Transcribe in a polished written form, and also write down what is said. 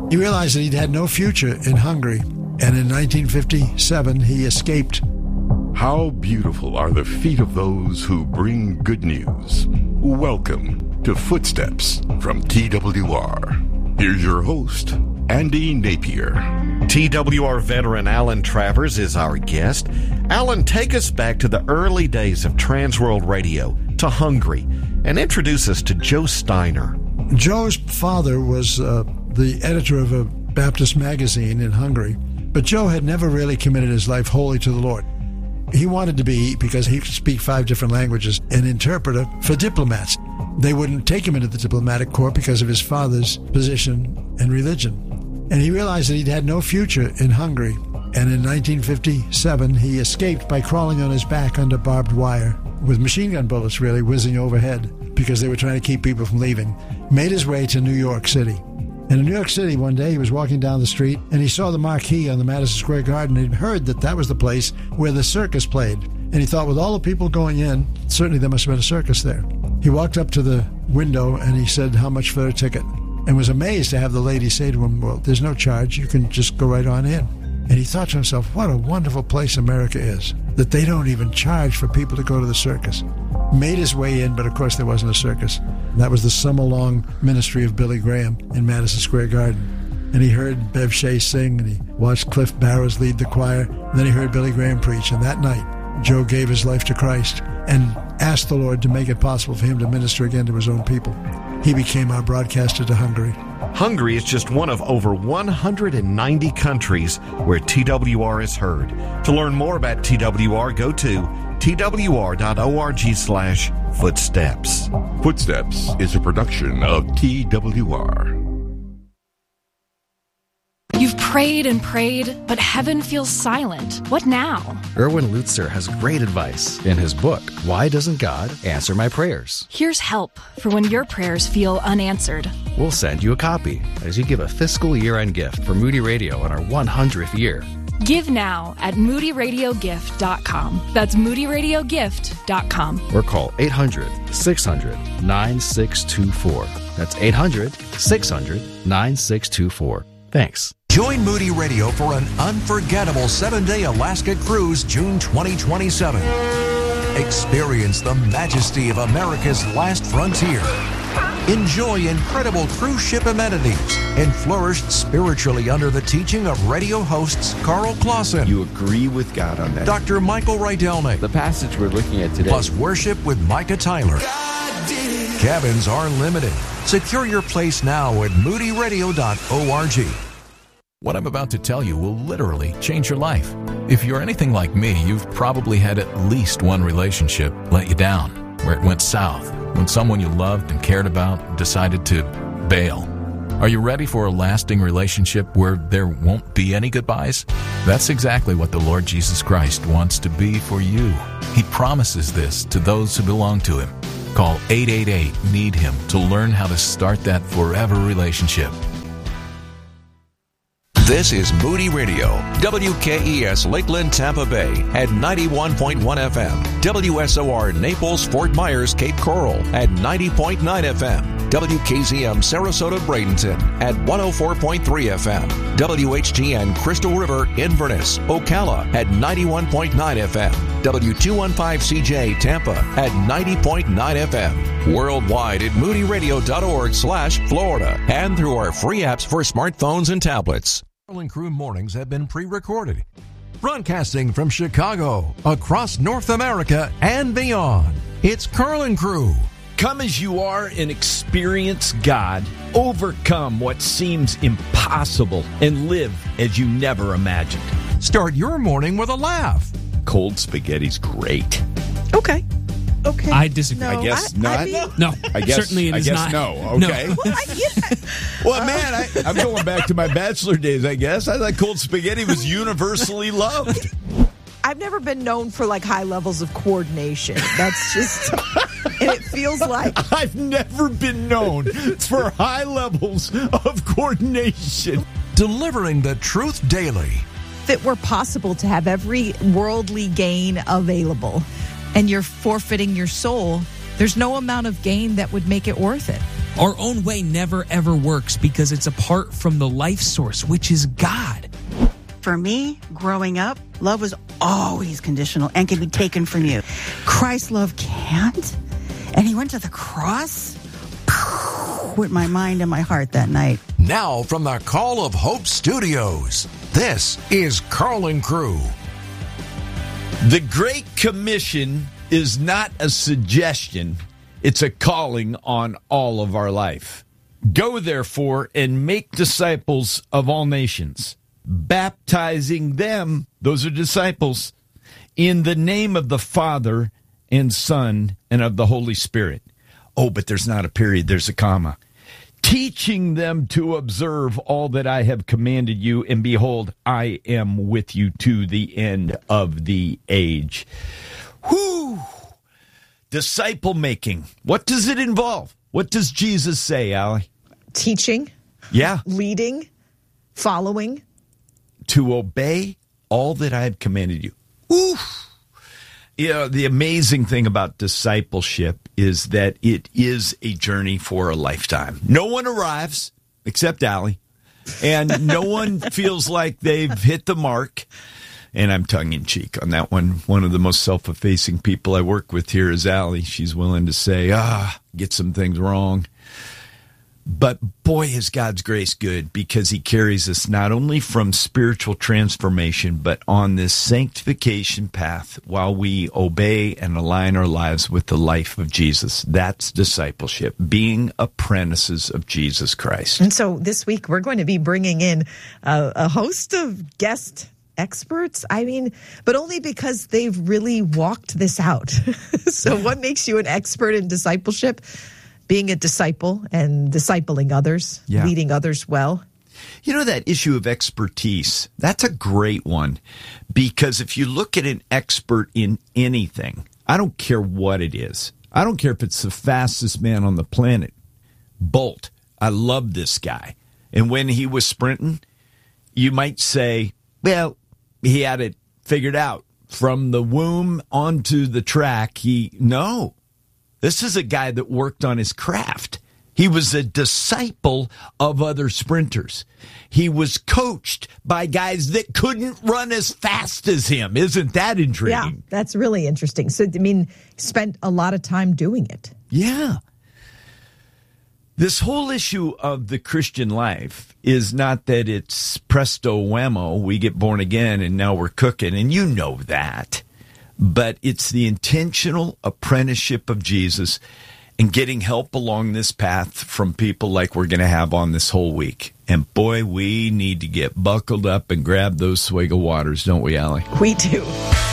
He realized that he'd had no future in Hungary, and in 1957 he escaped. How beautiful are the feet of those who bring good news. Welcome to Footsteps from TWR. Here's your host, Andy Napier. TWR veteran Alan Travers is our guest. Alan, take us back to the early days of Transworld Radio, to Hungary, and introduce us to Joe Steiner. Joe's father was the editor of a Baptist magazine in Hungary, but Joe had never really committed his life wholly to the Lord. He wanted to be, because he could speak 5 different languages, an interpreter for diplomats. They wouldn't take him into the diplomatic corps because of his father's position and religion. And he realized that he'd had no future in Hungary. And in 1957, he escaped by crawling on his back under barbed wire, with machine gun bullets really whizzing overhead, because they were trying to keep people from leaving. Made his way to New York City. And in New York City one day, he was walking down the street, and he saw the marquee on the Madison Square Garden. He'd heard that that was the place where the circus played. And he thought, with all the people going in, certainly there must have been a circus there. He walked up to the window, and he said, "How much for a ticket?" And was amazed to have the lady say to him, "Well, there's no charge. You can just go right on in." And he thought to himself, what a wonderful place America is, that they don't even charge for people to go to the circus. Made his way in, but of course there wasn't a circus. That was the summer-long ministry of Billy Graham in Madison Square Garden. And he heard Bev Shea sing, and he watched Cliff Barrows lead the choir, and then he heard Billy Graham preach. And that night, Joe gave his life to Christ and asked the Lord to make it possible for him to minister again to his own people. He became our broadcaster to Hungary. Hungary is just one of over 190 countries where TWR is heard. To learn more about TWR, go to twr.org/footsteps. Footsteps is a production of TWR. You've prayed and prayed, but heaven feels silent. What now? Erwin Lutzer has great advice in his book, Why Doesn't God Answer My Prayers? Here's help for when your prayers feel unanswered. We'll send you a copy as you give a fiscal year-end gift for Moody Radio on our 100th year. Give now at moodyradiogift.com. That's moodyradiogift.com. Or call 800-600-9624. That's 800-600-9624. Thanks. Join Moody Radio for an unforgettable 7-day Alaska cruise June 2027. Experience the majesty of America's last frontier. Enjoy incredible cruise ship amenities and flourish spiritually under the teaching of radio hosts Carl Clausen. You agree with God on that. Dr. Michael Rydelnik. The passage we're looking at today. Plus worship with Micah Tyler. Cabins are limited. Secure your place now at moodyradio.org. What I'm about to tell you will literally change your life. If you're anything like me, you've probably had at least one relationship let you down, where it went south, when someone you loved and cared about decided to bail. Are you ready for a lasting relationship where there won't be any goodbyes? That's exactly what the Lord Jesus Christ wants to be for you. He promises this to those who belong to Him. Call 888-NEED-HIM to learn how to start that forever relationship. This is Moody Radio, WKES Lakeland, Tampa Bay at 91.1 FM, WSOR Naples, Fort Myers, Cape Coral at 90.9 FM, WKZM Sarasota, Bradenton at 104.3 FM, WHGN Crystal River, Inverness, Ocala at 91.9 FM, W215CJ Tampa at 90.9 FM, worldwide at moodyradio.org/Florida, and through our free apps for smartphones and tablets. Carl and Crew mornings have been pre-recorded. Broadcasting from Chicago, across North America and beyond, it's Carl and Crew. Come as you are and experience God. Overcome what seems impossible and live as you never imagined. Start your morning with a laugh. Cold spaghetti's great. Okay. I disagree. I guess not. No. I guess, certainly it is not. No. Okay. No. Well, man, I'm going back to my bachelor days, I guess. I thought cold spaghetti was universally loved. I've never been known for like high levels of coordination. That's just, and it feels like I've never been known for high levels of coordination. Delivering the truth daily. if it were possible to have every worldly gain available and you're forfeiting your soul, there's no amount of gain that would make it worth it. Our own way never ever works because it's apart from the life source, which is God. For me, growing up, love was always conditional and can be taken from you. Christ's love can't. And he went to the cross with my mind and my heart that night. Now from the Call of Hope Studios, this is Carl & Crew. The Great Commission is not a suggestion. It's a calling on all of our life. Go, therefore, and make disciples of all nations, baptizing them, those are disciples, in the name of the Father and Son and of the Holy Spirit. Oh, but there's not a period, there's a comma. Teaching them to observe all that I have commanded you, and behold, I am with you to the end of the age. Whew! Disciple making. What does it involve? What does Jesus say, Allie? Teaching. Yeah. Leading. Following. To obey all that I have commanded you. Oof. You know, the amazing thing about discipleship is that it is a journey for a lifetime. No one arrives except Allie, and no one feels like they've hit the mark. And I'm tongue-in-cheek on that one. One of the most self-effacing people I work with here is Allie. She's willing to say, get some things wrong. But boy, is God's grace good, because he carries us not only from spiritual transformation, but on this sanctification path while we obey and align our lives with the life of Jesus. That's discipleship, being apprentices of Jesus Christ. And so this week we're going to be bringing in a host of guest experts, but only because they've really walked this out. So what makes you an expert in discipleship? Being a disciple and discipling others, leading others well. You know, that issue of expertise, that's a great one. Because if you look at an expert in anything, I don't care what it is. I don't care if it's the fastest man on the planet. Bolt, I love this guy. And when he was sprinting, you might say, well, he had it figured out. From the womb onto the track, no. This is a guy that worked on his craft. He was a disciple of other sprinters. He was coached by guys that couldn't run as fast as him. Isn't that intriguing? Yeah, that's really interesting. So, spent a lot of time doing it. Yeah. This whole issue of the Christian life is not that it's presto whammo, we get born again and now we're cooking, and you know that. But it's the intentional apprenticeship of Jesus and getting help along this path from people like we're going to have on this whole week. And boy, we need to get buckled up and grab those swig of waters, don't we, Allie? We do.